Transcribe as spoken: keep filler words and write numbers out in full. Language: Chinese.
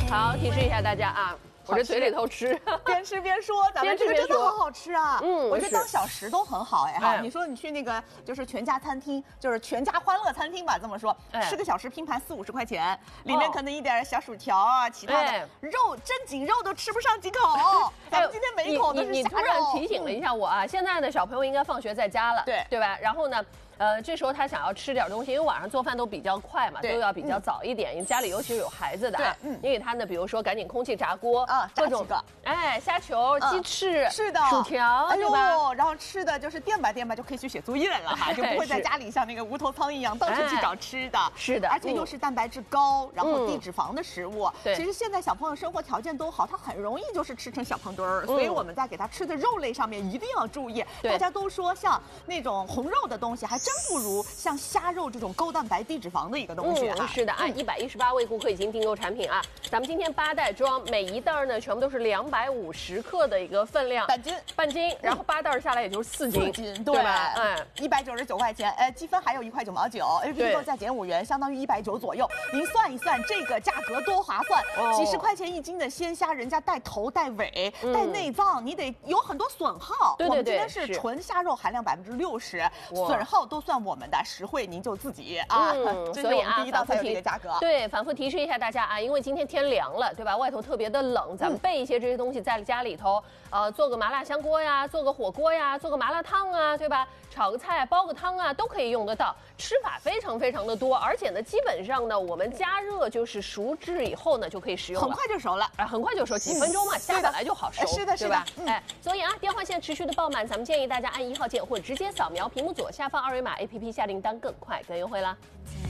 好，提示一下大家啊。 我这嘴里头吃， 边吃边说，咱们这个真的好好吃啊！ 嗯， 我觉得当小食都很好哎哈。 哎你说你去那个就是全家餐厅，就是全家欢乐餐厅吧，这么说， 哎吃个小食拼盘四五十块钱，里面可能一点小薯条啊，其他的哎肉正经肉都吃不上几口。咱们今天每一口都是你虾肉。 你突然提醒了一下我啊，现在的小朋友应该放学在家了， 对对吧？然后呢？ 呃，这时候他想要吃点东西，因为晚上做饭都比较快嘛，都要比较早一点。因为家里尤其是有孩子的啊， 嗯， 你给他呢，比如说赶紧空气炸锅啊， 各种个， 哎，虾球、鸡翅， 是的， 薯条， 哎对吧？ 然后吃的就是垫吧垫吧就可以去写作业了哈，就不会在家里像那个无头苍蝇一样到处去找吃的。 是的， 而且又是蛋白质高，然后低脂肪的食物。 对， 其实现在小朋友生活条件都好，他很容易就是吃成小胖墩儿，所以我们在给他吃的肉类上面一定要注意。大家都说像那种红肉的东西，还真不如像虾肉这种高蛋白低脂肪的一个东西啊。是的啊，一百一十八位顾客已经订购产品啊，咱们今天八袋装，每一袋呢全部都是两百五十克的一个分量， 半斤， 半斤，然后八袋下来也就是四斤， 四斤，对吧？ 嗯， 一百九十九块钱，呃，积分还有一块九毛九 ，A P P 购价减五元，相当于一百九左右。您算一算，这个价格多划算！ 哦、 几十块钱一斤的鲜虾，人家带头、带尾、嗯、带内脏，你得有很多损耗。 对对对， 我们今天是纯虾肉含量百分之六十，损耗都算我们的，实惠您就自己啊。 嗯，所以啊， 第一道才有这个价格。 对，反复提示一下大家啊，因为今天天凉了，对吧？外头特别的冷，咱们备一些这些东西在家里头，呃，做个麻辣香锅呀，做个火锅呀，做个麻辣烫啊，对吧？炒个菜、煲个汤啊，都可以用得到。吃法非常非常的多，而且呢，基本上呢，我们加热就是熟制以后呢，就可以食用了， 很快就熟了， 啊，很快就熟，几分钟嘛，虾本来就好熟， 是的，是的，哎，所以啊，电话线持续的爆满，咱们建议大家按一号键或者直接扫描屏幕左下方二维码 A P P 下订单更快更优惠啦。